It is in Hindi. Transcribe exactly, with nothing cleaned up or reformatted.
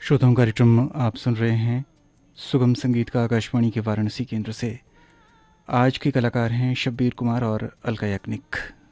श्रोताओं कार्यक्रम आप सुन रहे हैं सुगम संगीत का आकाशवाणी के वाराणसी केंद्र से। आज के कलाकार हैं शब्बीर कुमार और अलका याग्निक।